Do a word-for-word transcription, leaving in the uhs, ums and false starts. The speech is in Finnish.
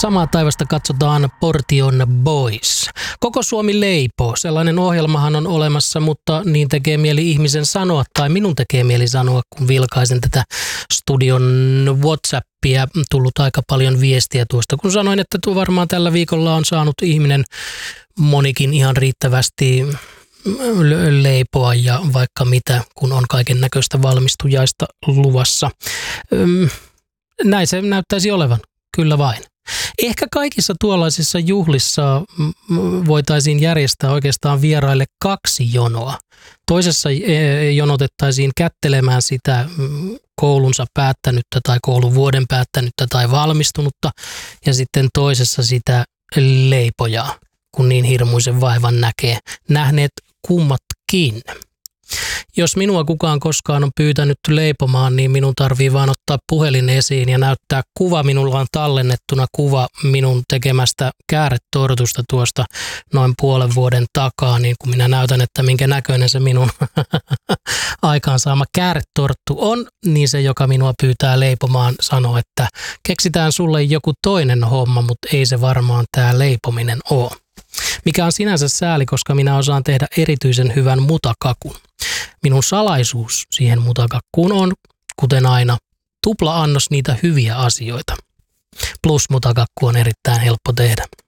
Samaa taivasta katsotaan Portion Boys. Koko Suomi leipoo. Sellainen ohjelmahan on olemassa, mutta niin tekee mieli ihmisen sanoa, tai minun tekee mieli sanoa, kun vilkaisen tätä studion WhatsAppia. Tullut aika paljon viestiä tuosta, kun sanoin, että tuo varmaan tällä viikolla on saanut ihminen monikin ihan riittävästi leipoa ja vaikka mitä, kun on kaiken näköistä valmistujaista luvassa. Näin se näyttäisi olevan, kyllä vain. Ehkä kaikissa tuollaisissa juhlissa voitaisiin järjestää oikeastaan vieraille kaksi jonoa. Toisessa jonotettaisiin kättelemään sitä koulunsa päättänyttä tai kouluvuoden päättänyttä tai valmistunutta ja sitten toisessa sitä leipojaa, kun niin hirmuisen vaivan näkee. Nähneet kummatkin. Jos minua kukaan koskaan on pyytänyt leipomaan, niin minun tarvii vaan ottaa puhelin esiin ja näyttää kuva. Minulla on tallennettuna kuva minun tekemästä kääretortusta tuosta noin puolen vuoden takaa, niin kun minä näytän, että minkä näköinen se minun aikaansaama kääretorttu on, niin se, joka minua pyytää leipomaan, sanoo, että keksitään sulle joku toinen homma, mutta ei se varmaan tämä leipominen ole. Mikä on sinänsä sääli, koska minä osaan tehdä erityisen hyvän mutakakun. Minun salaisuus siihen mutakakkuun on, kuten aina, tupla annos niitä hyviä asioita. Plus mutakakku on erittäin helppo tehdä.